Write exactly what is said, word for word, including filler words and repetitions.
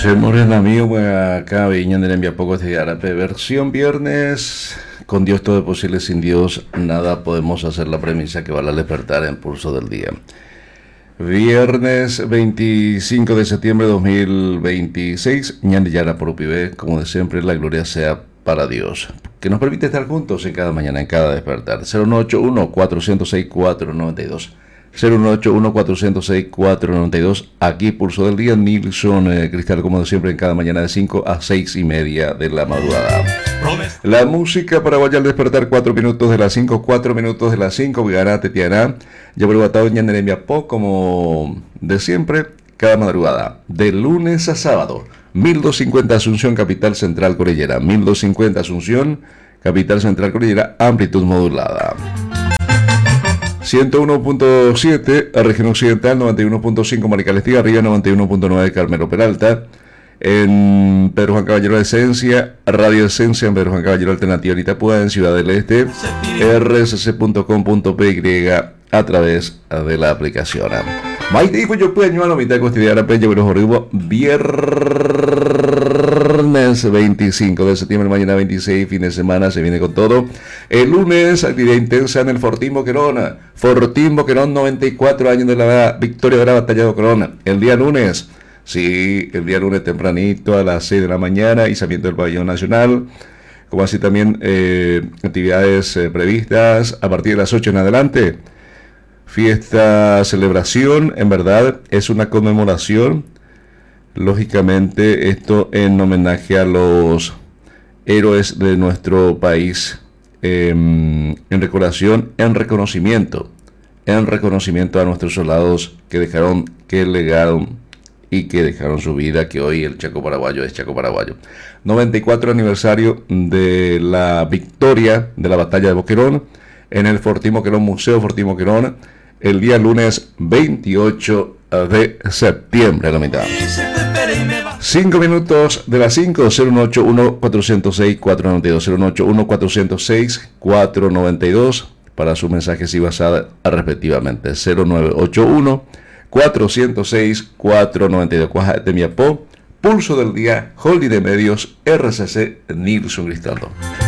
Se morena mío, acá viña de envía poco de Arape, versión viernes. Con Dios todo es posible, sin Dios nada podemos hacer, la premisa que vale al despertar en pulso del día. Viernes veinticinco de septiembre de dos mil veintiséis, ñande yara por upibé, como de siempre, la gloria sea para Dios, que nos permite estar juntos en cada mañana, en cada despertar. Cero uno ocho uno, cuatro cero seis, cuatro nueve dos. cero uno ocho uno, cuatro cero seis, cuatro nueve dos. Aquí Pulso del Día, Nilson eh, Cristal, como de siempre, en cada mañana de cinco a seis y media de la madrugada. La música para vaya al despertar, cuatro minutos de las cinco, cuatro minutos de las cinco. Vigará, Tetiana, ya atado ñaneremia po, como de siempre, cada madrugada, de lunes a sábado. mil doscientos cincuenta Asunción, Capital Central Cordillera. mil doscientos cincuenta Asunción, Capital Central Cordillera, amplitud modulada. ciento uno punto siete, región occidental, noventa y uno punto cinco, Maricalestía, arriba, noventa y uno punto nueve, Carmelo Peralta. En Pedro Juan Caballero de Esencia, Radio Esencia en Pedro Juan Caballero Alternativa Itapúa, en Ciudad del Este, r s c punto com punto p y a través de la aplicación. Maite dijo yo puedo a mitad cotidiana peña pero horrible. Viernes veinticinco de septiembre, mañana veintiséis, fin de semana, se viene con todo. El lunes, actividad intensa en el Fortín Boquerón. Fortín Boquerón, noventa y cuatro años de la victoria de la batalla de Boquerón. El día lunes, sí, el día lunes tempranito a las seis de la mañana, izamiento del pabellón nacional. Como así también eh, actividades eh, previstas a partir de las ocho en adelante. Fiesta, celebración, en verdad es una conmemoración, lógicamente esto en homenaje a los héroes de nuestro país, eh, en recordación, en reconocimiento, en reconocimiento a nuestros soldados que dejaron, que legaron y que dejaron su vida, que hoy el Chaco Paraguayo es Chaco Paraguayo. noventa y cuatro aniversario de la victoria de la batalla de Boquerón en el Fortín Boquerón, Museo Fortín Boquerón, el día lunes veintiocho de septiembre, a la mitad. cinco minutos de las cinco, cero uno ocho uno, cuatro cero seis, cuatro nueve dos, cero uno ocho uno, cuatro cero seis, cuatro nueve dos, para sus mensajes y WhatsApp respectivamente, cero nueve ocho uno, cuatro cero seis, cuatro nueve dos. Cuaja de Miapó, Pulso del Día, Holding de Medios, R C C, Nilson Cristaldo.